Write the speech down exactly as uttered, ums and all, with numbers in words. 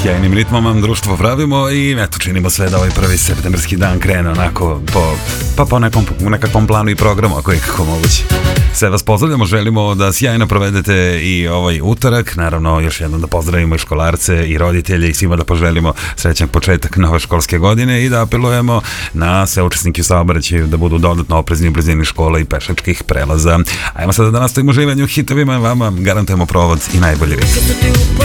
sjajnim ritmom društvo pravimo i eto činimo sve da ovaj prvi septemberski dan krene onako po, pa po nekom, nekakvom planu i programu ako je kako moguće. Sve vas pozdravljamo, želimo da sjajno provedete i ovaj utorak, naravno još jednom da pozdravimo i školarce i roditelje i svima da poželimo srećan početak nove školske godine i da apelujemo na sve učesnike u saobraćaju da budu dodatno oprezni u blizini škola i pešačkih prelaza. Ajmo sada da nastavimo živanje u hitovima, vama garantujemo provod i najbolji rit.